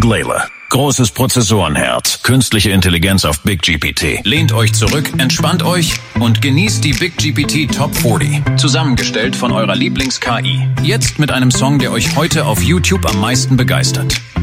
Big Layla. Großes Prozessorenherz, künstliche Intelligenz auf BigGPT. Lehnt euch zurück, entspannt euch und genießt die BigGPT Top 40. Zusammengestellt von eurer Lieblings-KI. Jetzt mit einem Song, der euch heute auf YouTube am meisten begeistert.